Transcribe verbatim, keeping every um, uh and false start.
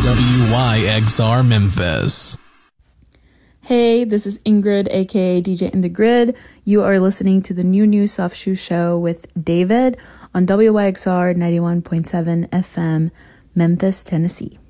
W Y X R Memphis. Hey, this is Ingrid, aka D J in the Grid. You are listening to the New New Soft Shoe Show with David on W Y X R ninety-one point seven F M, Memphis, Tennessee.